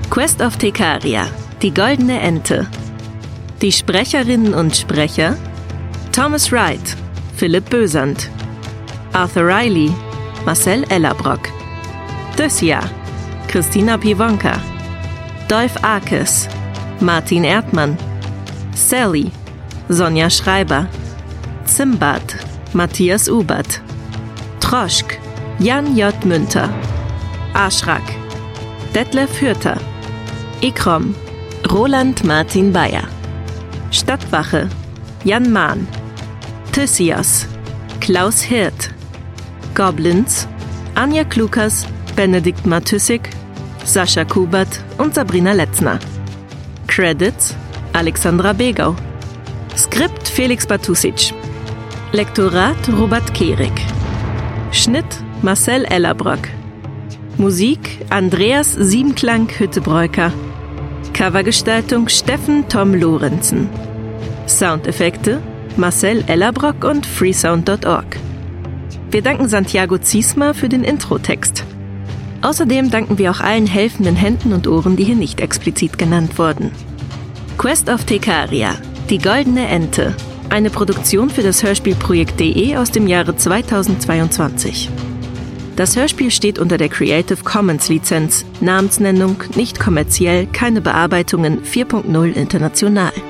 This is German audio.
Quest of Tecaria, die goldene Ente. Die Sprecherinnen und Sprecher: Thomas Wright, Philipp Bösand, Arthur Riley, Marcel Ellerbrock, Dösja, Christina Pivonka, Dolf Arkes, Martin Erdmann, Sally, Sonja Schreiber, Zimbad, Matthias Ubert, Troschk, Jan J. Münter, Aschrak, Detlef Hürter, Ikrom, Roland Martin Bayer, Stadtwache, Jan Mahn, Thysios, Klaus Hirt, Goblins, Anja Klukas, Benedikt Matüssig, Sascha Kubert und Sabrina Letzner. Credits: Alexandra Begau. Skript: Felix Batusic. Lektorat: Robert Kehrig. Schnitt: Marcel Ellerbrock. Musik: Andreas Siebenklang-Hüttebräuker. Covergestaltung: Steffen Tom Lorenzen. Soundeffekte: Marcel Ellerbrock und freesound.org. Wir danken Santiago Ziesma für den Introtext. Außerdem danken wir auch allen helfenden Händen und Ohren, die hier nicht explizit genannt wurden. Quest of Tecaria, die goldene Ente. Eine Produktion für das Hörspielprojekt.de aus dem Jahre 2022. Das Hörspiel steht unter der Creative Commons Lizenz, Namensnennung, nicht kommerziell, keine Bearbeitungen, 4.0 international.